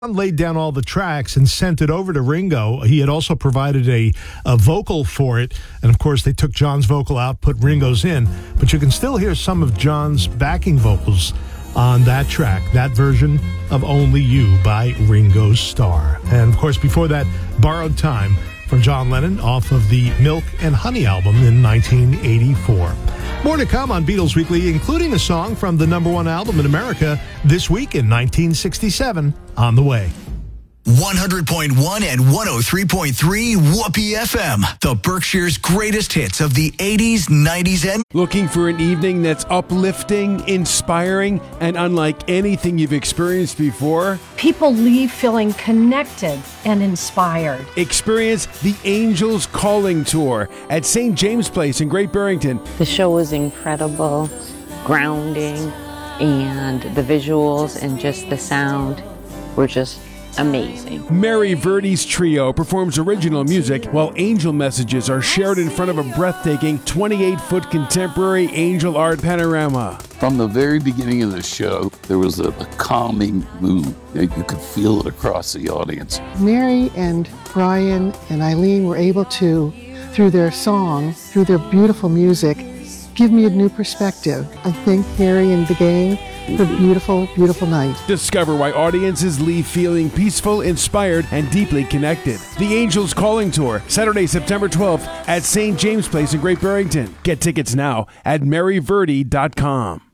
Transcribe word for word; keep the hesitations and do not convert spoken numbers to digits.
laid down all the tracks and sent it over to Ringo. He had also provided a, a vocal for it. And, of course, they took John's vocal out, put Ringo's in. But you can still hear some of John's backing vocals on that track, that version of Only You by Ringo Starr. And, of course, before that, Borrowed Time from John Lennon off of the Milk and Honey album in nineteen eighty-four. More to come on Beatles Weekly, including a song from the number one album in America this week in nineteen sixty-seven, on the way. one hundred point one and one oh three point three Whoopee F M, the Berkshire's greatest hits of the eighties, nineties, and... Looking for an evening that's uplifting, inspiring, and unlike anything you've experienced before? People leave feeling connected and inspired. Experience the Angels Calling Tour at Saint James Place in Great Barrington. The show was incredible, grounding, and the visuals and just the sound were just amazing. Mary Verdi's trio performs original music while angel messages are shared in front of a breathtaking twenty-eight foot contemporary angel art panorama. From the very beginning of the show, there was a, a calming mood. You could feel it across the audience. Mary and Brian and Eileen were able to, through their song, through their beautiful music, give me a new perspective. I thank Harry and the gang for a beautiful, beautiful night. Discover why audiences leave feeling peaceful, inspired, and deeply connected. The Angels Calling Tour, Saturday, September twelfth at Saint James Place in Great Barrington. Get tickets now at mary verdi dot com.